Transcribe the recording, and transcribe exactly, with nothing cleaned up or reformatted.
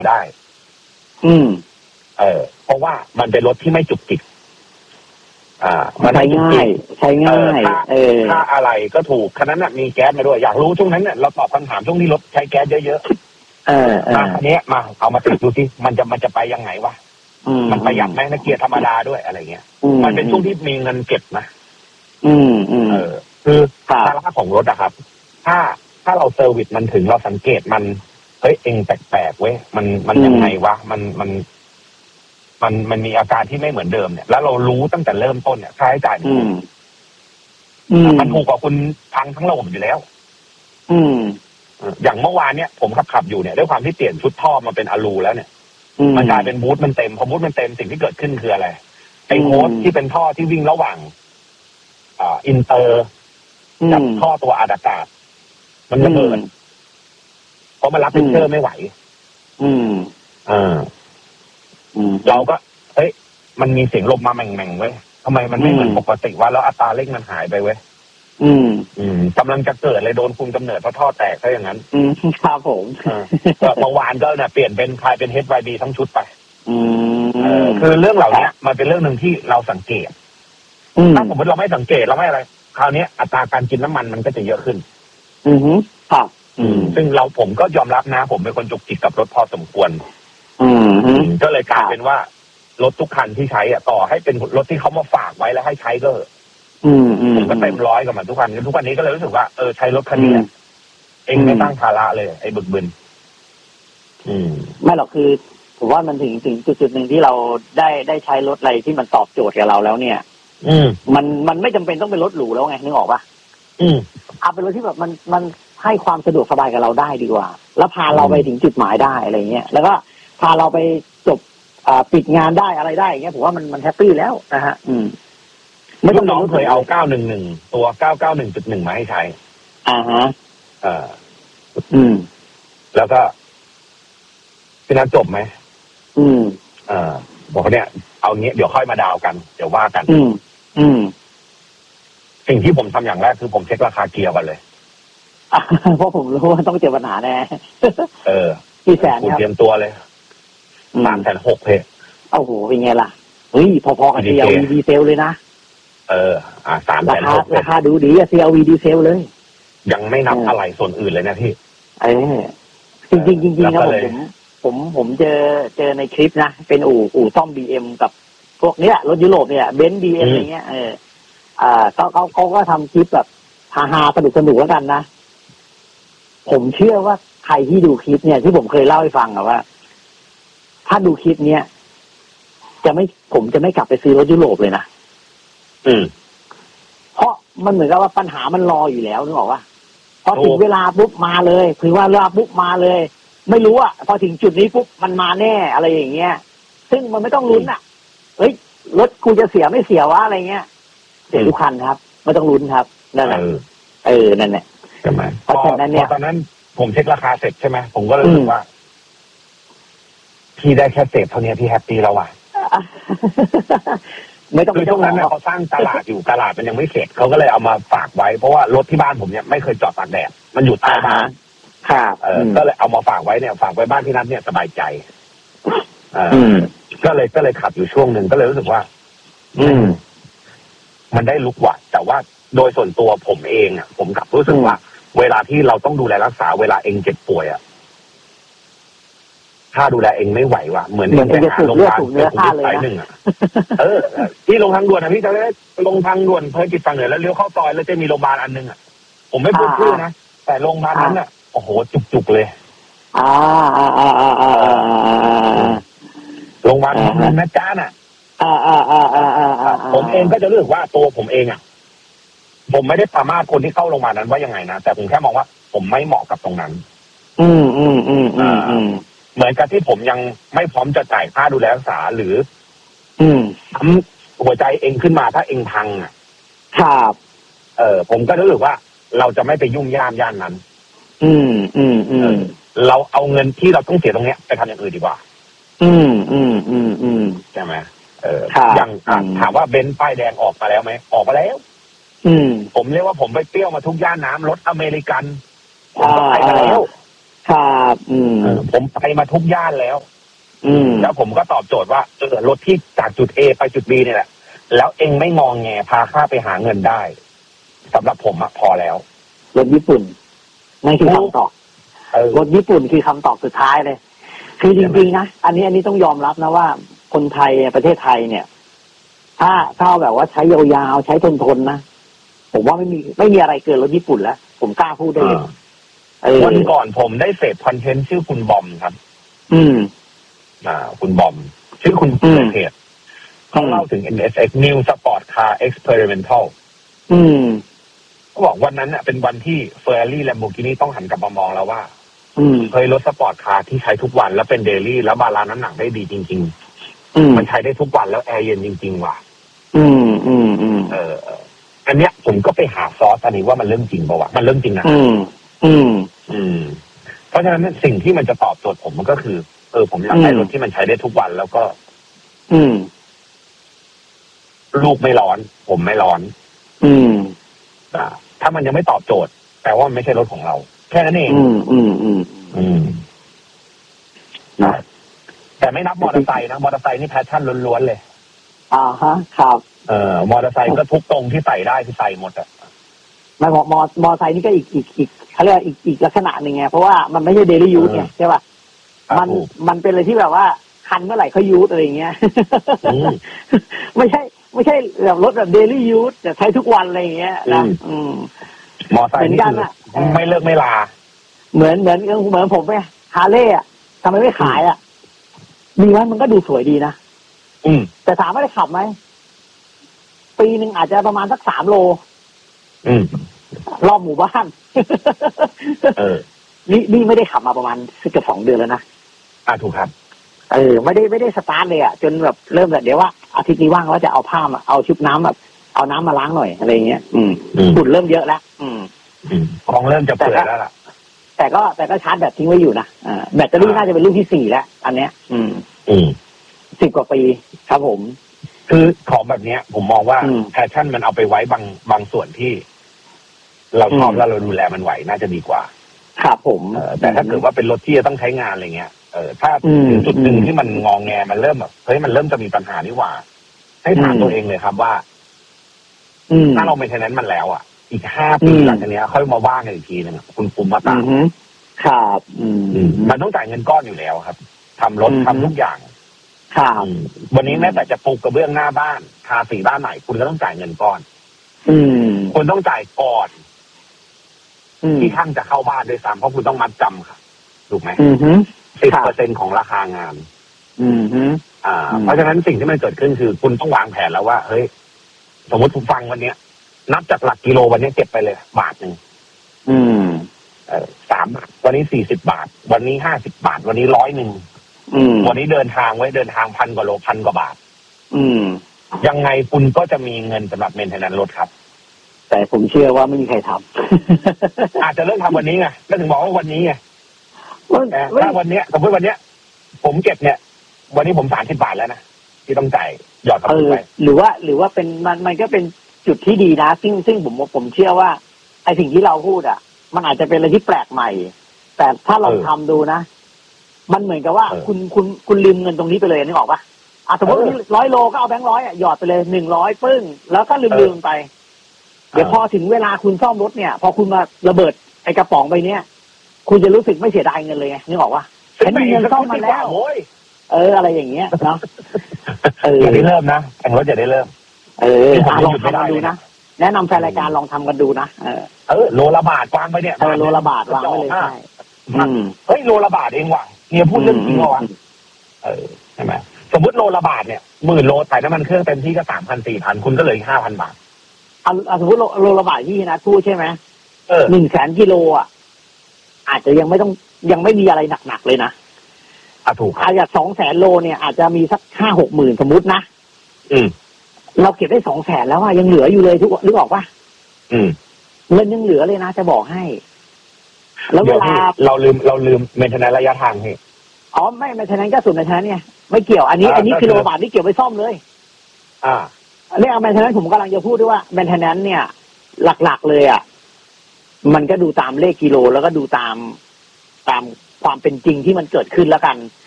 ได้อืมเออเพราะว่ามันเป็นรถที่ไม่จุกจิกอ่ามันใช้ง่ายใช้ง่ายเออถ้าอะไรก็ถูกคันนั้นมีแก๊สมาด้วยอยากรู้ช่วงนั้นเนี่ยเราตอบคำถามช่วงที่รถใช้แก๊สเยอะๆเออมาคันนี้มาเอามาติดดูสิมันจะมันจะไปยังไงวะมันประหยัดไหมนักเกียร์ธรรมดาด้วยอะไรเงี้ยมันเป็นช่วงที่มีเงินเก็บนะอืมอืมเออคือภาระของรถอะครับถ้าถ้าเราเซอร์วิสมันถึงเราสังเกตมันเฮ้ยเองแปลกๆเว้ยมันมันยังไงวะมันมันมันมันมีอาการที่ไม่เหมือนเดิมเนี่ยแล้วเรารู้ตั้งแต่เริ่มต้นเนี่ยค่าใช้จ่ายมันถูกกว่าคุณพังทั้งระบบอยู่แล้วอืมอย่างเมื่อวานเนี่ยผมขับขับอยู่เนี่ยด้วยความที่เปลี่ยนชุดท่อมาเป็นอะลูแล้วเนี่ยมันกลายเป็นบูทมันเต็มพอบูทมันเต็มสิ่งที่เกิดขึ้นคืออะไรไอ้โค้ดที่เป็นท่อที่วิ่งระหว่างอ่าอินเตอร์กับท่อตัวอัดอากาศมันระเบิดเพราะมันรับเพชเชอร์ไม่ไหวอืมอ่าเราก็เฮ้ยมันมีเสียงลมมาแม่งๆเว้ยทำไมมันไม่เหมือนปกติวะแล้วอัตราเร่งมันหายไปเว้ยอืมอืมกำลังจะเกิดเลยโดนคุมกำเนิดเพราะท่อแตกซะอย่างนั้นอืมครับผมก็เมื่อวานก็เนี่ยเปลี่ยนเป็นคลายเป็น เอช วาย บี ทั้งชุดไปอืมคือเรื่องเหล่านี้มันเป็นเรื่องหนึ่งที่เราสังเกตถ้าสมมติเราไม่สังเกตเราไม่อะไรคราวนี้อัตราการกินน้ำมันมันก็จะเยอะขึ้นอือฮึครับอืมซึ่งเราผมก็ยอมรับนะผมเป็นคนจุกจิกกับรถพอสมควรอืมก็เลยกลายเป็นว่ารถทุกคันที่ใช้อ่ะต่อให้เป็นรถที่เขามาฝากไว้แล้วให้ใช้ก็อืมอืมผมก็เต็มร้อยกับมันทุกคันทุกวันนี้ก็เลยรู้สึกว่าเออใช้รถคันนี้เองไม่ตั้งภาระเลยไอ้บึกบึนอืมไม่หรอกคือผมว่ามันถึงถึงจุดจุดหนึ่งที่เราได้ได้ใช้รถอะไรที่มันตอบโจทย์กับเราแล้วเนี่ยอืมมันมันไม่จำเป็นต้องเป็นรถหรูแล้วไงนึกออกปะอืมเอาเป็นรถที่แบบมันมันให้ความสะดวกสบายกับเราได้ดีกว่าแล้วพาเราไปถึงจุดหมายได้อะไรเงี้ยแล้วก็พาเราไปจบอ่าปิดงานได้อะไรได้อย่างเงี้ยผมว่ามันมันแฮปปี้แล้วนะฮะอืมไม่ต้องน้องเคยเอาเก้าหนึ่งหนึ่งตัวเก้าเก้าหนึ่งจุดหนึ่งมาให้ใช้อ่าฮะเอ่ออืมแล้วก็พี่นัทจบไหมอืมเอ่อบอกเนี่ยเอางี้เดี๋ยวค่อยมาดาวกันเดี๋ยวว่ากันอืมอืมสิ่งที่ผมทำอย่างแรกคือผมเช็คราคาเกียร์กันเลยเพราะผมรู้ว่าต้องเจอปัญหาแน่เออกี่แสนครับเตรียมตัวเลยสามแสนหกเพจโอ้โหเป็นไงล่ะเฮ้ยพอๆกับ ซี แอล วี ดีเซลเลยนะเอออ่าสามแสนหกราคาดูดีอะ ซี แอล วี ดีเซลเลยยังไม่นับอะไรส่วนอื่นเลยนะพี่เออจริงจริงจริงครับผมผมผมเจอเจอในคลิปนะเป็นอู่อู่ซ่อม บี เอ็ม กับพวกเนี้ยรถยุโรปเนี่ยเบนซ์ บี เอ็ม อะไรเงี้ยเอออ่าเขาเขาเขาก็ทำคลิปแบบฮาฮาสนุกสนุกแล้วกันนะผมเชื่อว่าใครที่ดูคลิปเนี่ยที่ผมเคยเล่าให้ฟังอะว่าถ้าดูคลิปเนี้ยจะไม่ผมจะไม่กลับไปซื้อรถยุโรปเลยนะอืมเพราะมันเหมือนกับว่าปัญหามันรออยู่แล้วนึกออกว่าพอถึงเวลาปุ๊บมาเลยคือว่าเวลาปุ๊บมาเลยไม่รู้อะพอถึงจุดนี้ปุ๊บมันมาแน่อะไรอย่างเงี้ยซึ่งมันไม่ต้องลุ้นอะเฮ้ยรถกูจะเสียไม่เสียวะอะไรเงี้ยเสียทุกคันครับไม่ต้องลุ้นครับนั่นแหละเออนั่นแหละใช่ไหมเพราะฉะนั้นเนี่ยตอนนั้นผมเช็คราคาเสร็จใช่ไหมผมก็รู้สึกว่าพี่ได้แค่เสพเท่านี้พี่แฮปปี้แล้วว่ะไม่ต้องคือช่วงนั้นเขาสร้างตลาดอยู่ตลาดมันยังไม่เสร็จเขาก็เลยเอามาฝากไว้เพราะว่ารถที่บ้านผมเนี่ยไม่เคยจอดตากแดดมันอยู่ใต้บ้านครับเออก็เลยเอามาฝากไว้เนี่ยฝากไว้บ้านที่นัทเนี่ยสบายใจเออก็เลยก็เลยขับอยู่ช่วงหนึ่งก็เลยรู้สึกว่า อืมมันได้ลุกว่ะแต่ว่าโดยส่วนตัวผมเองอ่ะผมกลับรู้สึกว่าเวลาที่เราต้องดูแลรักษาเวลาเองเจ็บป่วยอ่ะถ้าดูแลเองไม่ไหวว่ะเหมือนเองไปหาโรงพยาบาลเนื้อสายหนึ่งอ่ะเออที่ลงทางด่วนนะพี่จะได้ลงทางด่วนเพลินจิตฝั่งเหนือแล้วเลี้ยวเข้าซอยแล้วจะมีโรงพยาบาลอันนึงอ่ะผมไม่พูดชื่อนะแต่โรงพยาบาลนั้นอ่ะโอ้โหจุกๆเลยอ่าอ่าอ่าอ่าอ่าโรงพยาบาลนั้นนะจ้าน่ะอ่าอ่าอ่าอ่าอ่าผมเองก็จะรู้สึกว่าตัวผมเองอ่ะผมไม่ได้ประมาทคนที่เข้าโรงพยาบาลนั้นว่ายังไงนะแต่ผมแค่มองว่าผมไม่เหมาะกับตรงนั้นอืมอืมอืมอืมอืมเหมือนกับที่ผมยังไม่พร้อมจะจ่ายค่าดูแลรักษาหรืออืมทำหัวใจเองขึ้นมาถ้าเองพังอ่ะครับเออผมก็รู้สึกว่าเราจะไม่ไปยุ่งย่ามย่านนั้นอืมอืมอืมเราเอาเงินที่เราต้องเสียตรงเนี้ยไปทำอย่างอื่นดีกว่าอืมอืมอืมอืมใช่ไหมเอออย่างถามว่าเบนซ์ป้ายแดงออกมาแล้วไหมออกมาแล้วอืมผมเรียกว่าผมไปเปรี้ยวมาทุกย่านน้ำรถอเมริกันผมก็ไปมาแล้วครับอืมผมไปมาทุกย่านแล้วอืมแล้วผมก็ตอบโจทย์ว่าเออรถที่จากจุด A ไปจุด B เนี่ยแหละแล้วเองไม่งองแงพาข้าไปหาเงินได้สำหรับผมอะพอแล้วรถญี่ปุ่นนั่นคือคำตอบรถญี่ปุ่นคือคำตอบสุดท้ายเลยคือจริงๆนะอันนี้อันนี้ต้องยอมรับนะว่าคนไทยประเทศไทยเนี่ยถ้าถ้าแบบว่าใช้ยาวๆใช้ทนๆนะผมว่าไม่มีไม่มีอะไรเกินรถญี่ปุ่นแล้วผมกล้าพูดได้เลยวันก่อนผมได้เสพคอนเทนต์ชื่อคุณบอมครับอืมอ่าคุณบอมชื่อคุณเเพจเขาเล่าถึง เอ็น เอส เอ็กซ์ New Sport Car Experimental อืมเขาบอกวันนั้นเน่ะเป็นวันที่เฟอร์รารี่แลมโบกินีต้องหันกลับมามองแล้วว่าอืมเคยรถสปอร์ตคาร์ที่ใช้ทุกวันแล้วเป็นเดลี่แล้วบาลานซ์น้ำหนักได้ดีจริงๆอืมมันใช้ได้ทุกวันแล้วแอร์เย็นจริงๆว่ะอืมอืมอืมเอออันเนี้ยผมก็ไปหาซอสอันนี้ว่ามันเรื่องจริงป่าวะมันเรื่องจริงนะอืมอืมอืมเพราะฉะนั้นสิ่งที่มันจะตอบโจทย์ผมมันก็คือเออผมอยากได้รถที่มันใช้ได้ทุกวันแล้วก็อืมลูกไม่ร้อนผมไม่ร้อนอืมอ่าถ้ามันยังไม่ตอบโจทย์แปลว่ามันไม่ใช่รถของเราแค่นั้นเองอืมอืมอืมอืมนะแต่ไม่นับมอเตอร์ไซค์นะมอเตอร์ไซค์นี่แพชชั่นล้วนๆเลยอ่าฮะครับเอ่อมอเตอร์ไซค์ก็ทุกตรงที่ใส่ได้คือใส่หมดอ่ะไม่มอมอมอไซค์นี่ก็อีกอีกอีกเขาเรียกอีกอีกลักษณะหนึ่งไงเพราะว่ามันไม่ใช่เดลี่ยูสไงใช่ป่ะมันมันเป็นอะไรที่แบบว่าคันเมื่อไหร่เขายูสอะไรเงี้ยไม่ใช่ไม่ใช่แบบรถแบบเดลี่ยูสแต่ใช้ทุกวันอะไรเงี้ยนะอืมมอไซค์นี่คือไม่เลิกไม่ลาเหมือนเหมือนเหมือนผมไปฮาร์เลย์อ่ะทำไมไม่ขายอ่ะมีไว้มันก็ดูสวยดีนะอืมแต่ถามว่าได้ขับไหมปีหนึ่งอาจจะประมาณสักสามโลอืมรอบหมู่บ้านเออนี่นี่ไม่ได้ขับมาประมาณสักเกือบสองเดือนแล้วนะอ่าถูกครับเออไม่ได้ไม่ได้สตาร์ทเลยอ่ะจนแบบเริ่มแบบเดี๋ยวว่าอาทิตย์นี้ว่างว่าจะเอาผ้ามาเอาชุบน้ำแบบเอาน้ำมาล้างหน่อยอะไรเงี้ยอืมฝุ่นเริ่มเยอะแล้วอืมของเริ่มจะเปื่อยแล้วล่ะแต่ก็แต่ก็ชาร์จแบตทิ้งไว้อยู่นะอ่าแบตเตอรี่น่าจะเป็นรุ่นที่สี่แล้วอันเนี้ย อืมอืมสิบกว่าปีครับผมคือของแบบเนี้ยผมมองว่าแพชชั่นมันเอาไปไว้บางบางส่วนที่เราชอบแล้วเราดูแลมันไหวน่าจะดีกว่าครับผมแต่ถ้าเกิดว่าเป็นรถที่จะต้องใช้งานอะไรเงี้ยเออถ้าถึงจุดหนึ่งที่มันงองแงมันเริ่มแบบเฮ้ยมันเริ่มจะมีปัญหานี่หว่าให้ถามตัวเองเลยครับว่าถ้าเราไม่ใช้นั้นมันแล้วอ่ะอีกห้าปีหลังจากนี้ค่อยมาว่างกันอีกทีนึงคุณคุมมาตามครับมันต้องจ่ายเงินก้อนอยู่แล้วครับทำรถทำทุกอย่างครับวันนี้แม้แต่จะปลูกกระเบื้องหน้าบ้านทาสีบ้านใหม่คุณก็ต้องจ่ายเงินก้อนคุณต้องจ่ายก่อนที่ช่างจะเข้าบ้านด้วยซ้ำเพราะคุณต้องมัดจำค่ะถูกไหมสิบเปอร์เซ็นของราคางานอ่าเพราะฉะนั้นสิ่งที่มันเกิดขึ้นคือคุณต้องวางแผนแล้วว่าเฮ้ยสมมติผมฟังวันเนี้ยนับจากหลักกิโลวันนี้เก็บไปเลยบาทหนึ่งเออสามบาทวันนี้สี่สิบบาทวันนี้ห้าสิบบาทวันนี้ร้อยหนึ่งวันนี้เดินทางไว้เดินทางพันกว่าโลพันกว่าบาทยังไงคุณก็จะมีเงินสำหรับเมนเทนแนนซ์รถครับแต่ผมเชื่อว่าไม่มีใครทำ อาจจะเริ่มทำวันนี้ไงก็ถึงบอกว่าวันนี้ไงถ้าวันนี้สมมติวันนี้ผมเก็บเนี่ยวันนี้ผมสามสิบบาทแล้วนะที่ต้องจ่ายหยอดเข้าไปหรือว่าหรือว่าเป็นมันมันก็เป็นจุดที่ดีนะซึ่งซึ่งผมผมเชื่อว่าไอ้สิ่งที่เราพูดอ่ะมันอาจจะเป็นอะไรที่แปลกใหม่แต่ถ้าเราทำดูนะมันเหมือนกับว่าคุณคุณคุณลืมเงินตรงนี้ไปเลยนึกออกปะอ่ะสมมติร้อยโลก็เอาแบงค์ร้อยอ่ะหยอดไปเลยหนึ่งร้อยปึ้งแล้วก็ลืมลืมไปเดี๋ยวพอถึงเวลาคุณซ่อมรถเนี่ยพอคุณมาระเบิดไอ้กระป๋องใบเนี้ยคุณจะรู้สึกไม่เสียดายเงินเลยไงนึกออกปะฉันมีเงินซ่อมมาแล้วเอออะไรอย่างเงี้ยเนาะเอออย่าได้เริ่มนะแข่งรถอย่าได้เริ่มเออลองทำกันดูนะแนะนำแฟนรายการลองทำกันดูนะเออเออโลละบาทวางไปเนี่ยเออโลละบาทวางไปเลยใช่เฮ้ยโลละบาทเองว่ะเนี่ยพูดเรื่องจริงวะเออใช่ไหมสมมติโลละบาทเนี่ยหมื่นโลใส่น้ำมันเครื่องเต็มที่ก็สามพันสี่พันคุณก็เหลืออีกห้าพันบาทเอาสมมติโลละบาทที่นะทู่ใช่ไหมเออหนึ่งแสนกิโลอ่ะอาจจะยังไม่ต้องยังไม่มีอะไรหนักๆเลยนะอ่ะถูกอาจจะสองแสนโลเนี่ยอาจจะมีสักห้าหกหมื่นสมมตินะอืมเราเก็บได้สองแสนแล้วว่ายังเหลืออยู่เลยทุกนึกออกปะอืมเงินยังเหลือเลยนะจะบอกให้แล้วเวลาเราลืมเราลืมเมนเทนแนนซ์ระยะทางนี่อ๋อไม่เมนเทนแนนซ์ก็ส่วนเมนเทนแนนซ์เนี่ยไม่เกี่ยวอันนี้อันนี้คือโลบาทที่เกี่ยวไปซ่อมเลยอ่าเรื่องเมนเทนแนนซ์ผมกำลังจะพูดด้วยว่าเมนเทนแนนซ์เนี่ยหลักๆเลยอ่ะมันก็ดูตามเลขกิโลแล้วก็ดูตามตามความเป็นจริงที่มันเกิดขึ้นแล้วกัน